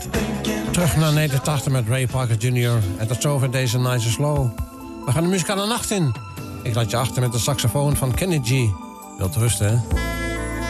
Terug naar 89 met Ray Parker Jr. En tot zover deze Nice and Slow. We gaan de muzikale nacht in. Ik laat je achter met de saxofoon van Kenny G. Wilt rusten, hè?